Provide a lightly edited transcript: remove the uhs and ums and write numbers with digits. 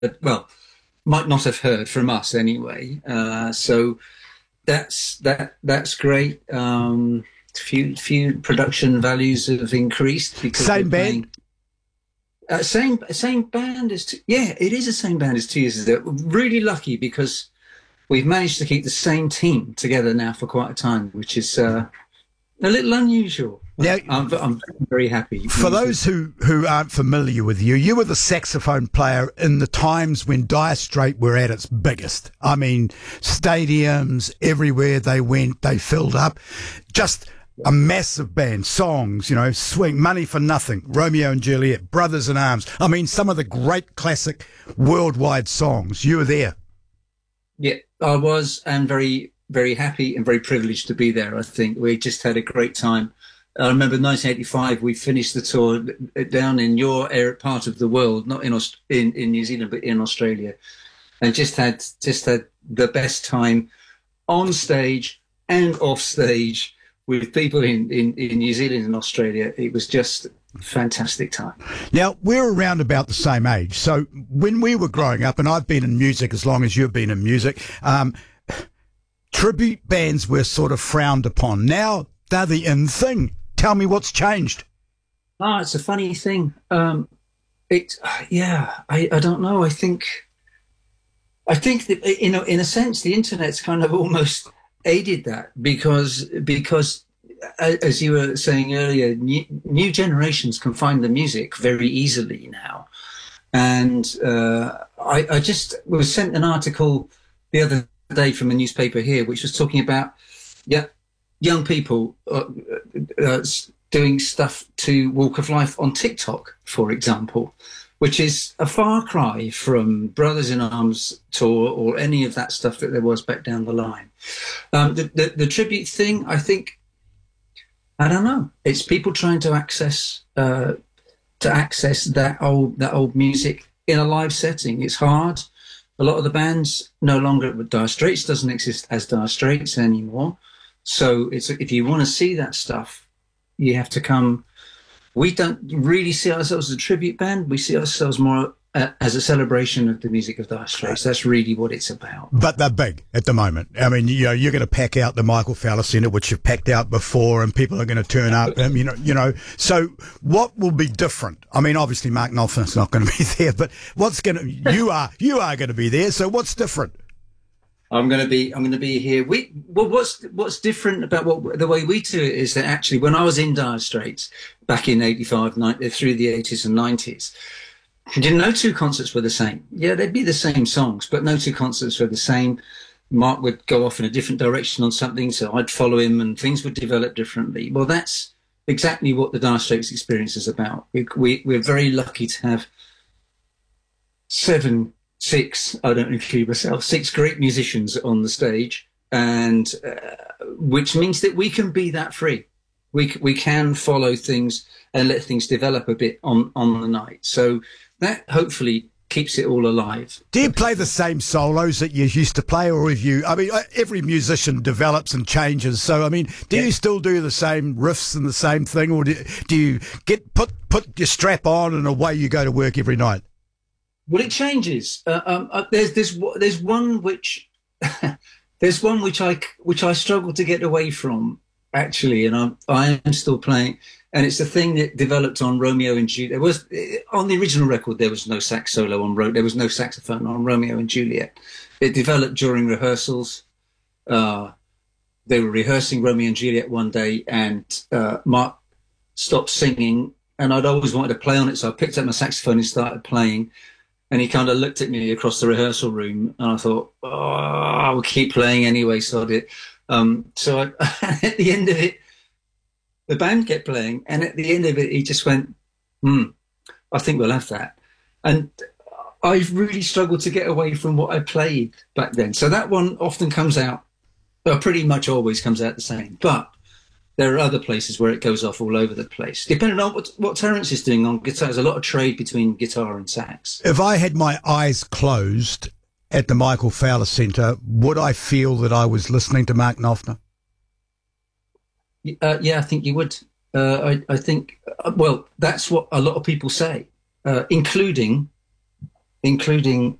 well, might not have heard from us anyway. So that's great. Few production values have increased because we're Same band? playing. Same band as yeah, it is the same band as 2 years ago. Really lucky because we've managed to keep the same team together now for quite a time, which is a little unusual. Now, I'm very happy. for those who aren't familiar with you, you were the saxophone player in the times when Dire Straits were at its biggest. I mean, stadiums, everywhere they went, they filled up. Just a massive band, songs, Swing, Money for Nothing, Romeo and Juliet, Brothers in Arms. I mean, some of the great classic worldwide songs. You were there. Yeah, I was, and very, very happy and very privileged to be there. I think we just had a great time. I remember 1985, we finished the tour down in your part of the world, not in New Zealand, but in Australia, and just had the best time on stage and off stage with people in New Zealand and Australia. It was just a fantastic time. Now, we're around about the same age. So when we were growing up, and I've been in music as long as you've been in music, tribute bands were sort of frowned upon. Now they're the in thing. Tell me what's changed. It's a funny thing. I don't know. I think that in a sense the internet's kind of almost aided that because as you were saying earlier, new generations can find the music very easily now. And I just was sent an article the other day from a newspaper here, which was talking about young people doing stuff to Walk of Life on TikTok, for example, which is a far cry from Brothers in Arms tour or any of that stuff that there was back down the line. The tribute thing, I think, I don't know. It's people trying to access that old music in a live setting. It's hard. A lot of the bands no longer, Dire Straits doesn't exist as Dire Straits anymore. So if you want to see that stuff, you have to come. We don't really see ourselves as a tribute band. We see ourselves more as a celebration of the music of Dire Straits. That's really what it's about. But they're big at the moment. I mean, you're going to pack out the Michael Fowler Centre, which you've packed out before, and people are going to turn up. So what will be different? I mean, obviously Mark Knopfler's not going to be there, but you are going to be there. So what's different? I'm going to be here. What's different about the way we do it is that actually when I was in Dire Straits back in 85, 90, through the 80s and 90s, no two concerts were the same. Yeah, they'd be the same songs, but no two concerts were the same. Mark would go off in a different direction on something, so I'd follow him and things would develop differently. Well, that's exactly what the Dire Straits experience is about. We're very lucky to have six, I don't include myself, six great musicians on the stage, and which means that we can be that free. We can follow things and let things develop a bit on the night. So that hopefully keeps it all alive. Do you play the same solos that you used to play, or every musician develops and changes. So, I mean, do you still do the same riffs and the same thing, or do you put your strap on and away you go to work every night? Well, it changes. There's one which there's one which I struggle to get away from actually, and I am still playing. And it's a thing that developed on Romeo and Juliet. There was on the original record there was no sax solo on there was no saxophone on Romeo and Juliet. It developed during rehearsals. They were rehearsing Romeo and Juliet one day, and Mark stopped singing, and I'd always wanted to play on it, so I picked up my saxophone and started playing. And he kind of looked at me across the rehearsal room, and I thought, I will keep playing anyway, so I did. So at the end of it, the band kept playing, and at the end of it, he just went, I think we'll have that. And I've really struggled to get away from what I played back then. So that one often comes out, pretty much always comes out the same. But there are other places where it goes off all over the place. Depending on what Terence is doing on guitar, there's a lot of trade between guitar and sax. If I had my eyes closed at the Michael Fowler Centre, would I feel that I was listening to Mark Knopfler? Yeah, I think you would. I think, well, that's what a lot of people say, including including